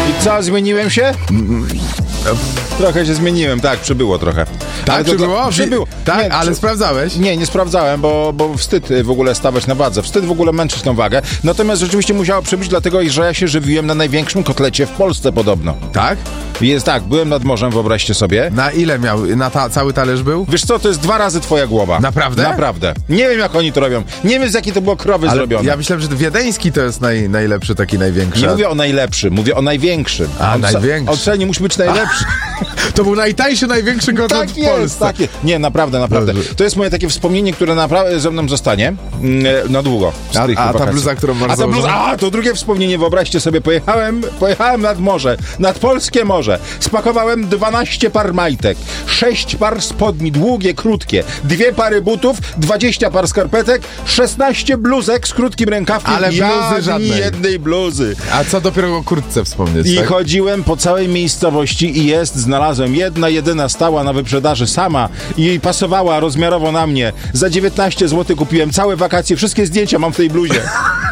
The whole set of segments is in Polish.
I co, zmieniłem się? Trochę się zmieniłem, tak, przybyło trochę. Tak, przybyło? Tak, Nie, ale sprawdzałeś? Nie sprawdzałem, bo wstyd w ogóle stawać na wadze. Wstyd w ogóle męczyć tą wagę. Natomiast rzeczywiście musiało przybyć, dlatego że ja się żywiłem na największym kotlecie w Polsce podobno. Tak? Jest tak, byłem nad morzem, wyobraźcie sobie. Na ile miał? Cały talerz był? Wiesz co, to jest 2 razy twoja głowa. Naprawdę? Naprawdę. Nie wiem, jak oni to robią. Nie wiem, z jakiej to było krowy zrobione. Ja myślałem, że wiedeński to jest najlepszy, taki największy. Nie mówię o najlepszym, mówię o największym. Największy. On wcale nie musi być najlepszy. To był najtańszy, największy kotlet Tak w jest, Polsce. tak jest. Nie, naprawdę. Dobrze. To jest moje takie wspomnienie, które naprawdę ze mną zostanie na długo. A ta bluza, którą masz to drugie wspomnienie, wyobraźcie sobie, pojechałem nad morze, nad polskie morze. Spakowałem 12 par majtek, 6 par spodni, długie, krótkie, 2 pary butów, 20 par skarpetek, 16 bluzek z krótkim rękawkiem. Ale bluzy żadnej. Jednej bluzy. A co dopiero o kurtce wspomnieć, I tak? chodziłem po całej miejscowości i znalazłem jedna, jedyna stała na wyprzedaży sama i pasowała rozmiarowo na mnie. Za 19 zł kupiłem całe wakacje, wszystkie zdjęcia mam w tej bluzie.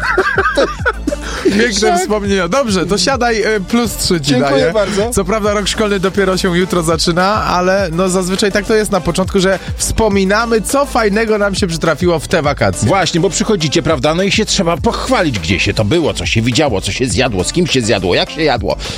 Piękne wspomnienia. Dobrze, to siadaj, +3 ci Dziękuję daję. bardzo. Co prawda rok szkolny dopiero się jutro zaczyna, ale no zazwyczaj tak to jest na początku, że wspominamy, co fajnego nam się przytrafiło w te wakacje. Właśnie, bo przychodzicie, prawda, no i się trzeba pochwalić, gdzie się to było, co się widziało, co się zjadło, z kim się zjadło, jak się jadło.